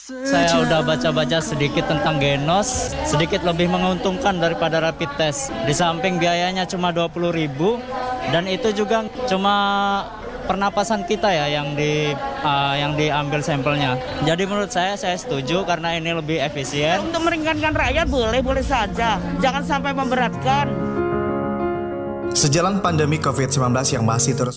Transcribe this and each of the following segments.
Saya udah baca-baca sedikit tentang Genos, sedikit lebih menguntungkan daripada rapid test. Di samping biayanya cuma 20.000 dan itu juga cuma pernapasan kita ya yang diambil sampelnya. Jadi menurut saya setuju karena ini lebih efisien. Untuk meringankan rakyat boleh saja, jangan sampai memberatkan. Sejalan pandemi COVID-19 yang masih terus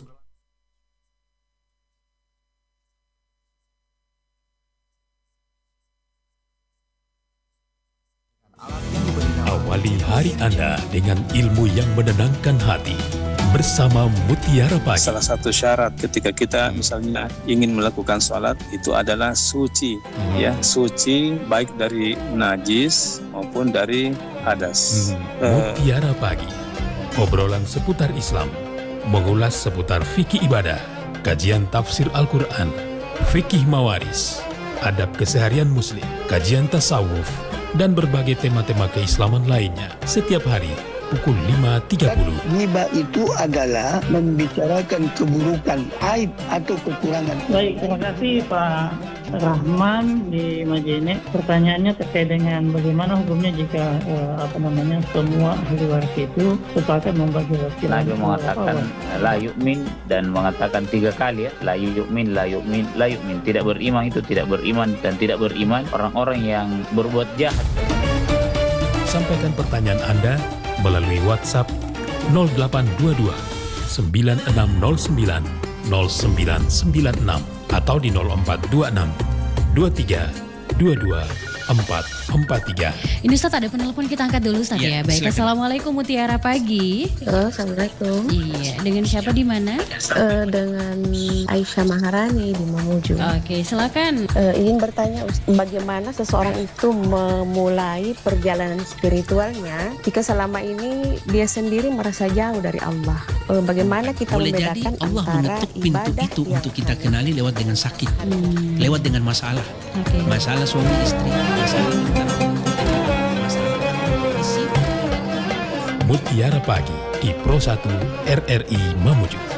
Awali hari Anda dengan ilmu yang menenangkan hati bersama Mutiara Pagi. Salah satu syarat ketika kita misalnya ingin melakukan sholat itu adalah suci, ya suci baik dari najis maupun dari hadas. Mutiara Pagi, obrolan seputar Islam, mengulas seputar fikih ibadah, kajian tafsir Al-Quran, fikih mawaris, adab keseharian Muslim, kajian tasawuf, dan berbagai tema-tema keislaman lainnya setiap hari pukul 5.30. Ghibah itu adalah membicarakan keburukan, aib atau kekurangan. Baik, terima kasih Pak Rahman di Majene. Pertanyaannya terkait dengan bagaimana hukumnya jika semua ahli waris itu sepakat membagi wasiat. Nabi mengatakan la yu'min dan mengatakan 3 kali ya, la yu'min, la yu'min, la yu'min. Tidak beriman itu tidak beriman dan tidak beriman orang-orang yang berbuat jahat. Sampaikan pertanyaan Anda melalui WhatsApp 0822 9609 0996 atau di 0426 23 22 443. Ini Ustaz ada penelpon, kita angkat dulu Ustaz ya. Baik, silakan. Assalamualaikum Mutiara Pagi. Halo, Assalamualaikum. Iya, dengan siapa di mana? Dengan Aisyah Maharani di Mamuju. Oke, silakan. Ingin bertanya bagaimana seseorang itu memulai perjalanan spiritualnya jika selama ini dia sendiri merasa jauh dari Allah. Bagaimana kita boleh membedakan jadi Allah mengetuk pintu itu untuk kita kenali lewat dengan sakit, lewat dengan masalah, masalah suami istri. Mutiara Pagi di Pro 1 RRI Mamuju.